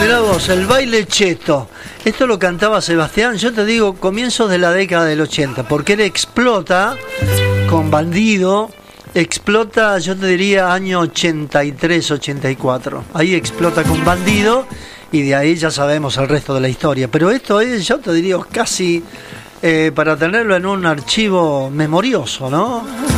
Mirá vos, el baile cheto. Esto lo cantaba Sebastián, yo te digo, comienzos de la década del 80, porque él explota con Bandido, explota, yo te diría, año 83, 84. Ahí explota con Bandido y de ahí ya sabemos el resto de la historia. Pero esto es, yo te diría, casi para tenerlo en un archivo memorioso, ¿no?